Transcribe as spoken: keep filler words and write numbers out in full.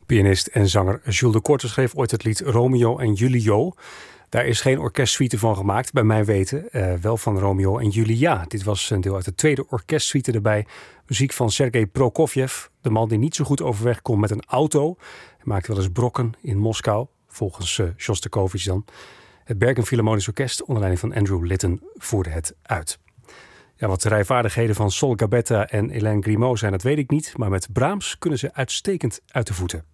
Pianist en zanger Jules de Korte schreef ooit het lied Romeo en Julio. Daar is geen orkestsuite van gemaakt, bij mijn weten. Uh, wel van Romeo en Julia. Dit was een deel uit de tweede orkestsuite erbij. Muziek van Sergei Prokofjev. De man die niet zo goed overweg kon met een auto. Hij maakte wel eens brokken in Moskou. Volgens uh, Shostakovich dan. Het Bergen Philharmonisch Orkest onder leiding van Andrew Litton voerde het uit. Ja, wat de rijvaardigheden van Sol Gabetta en Hélène Grimaud zijn, dat weet ik niet. Maar met Brahms kunnen ze uitstekend uit de voeten.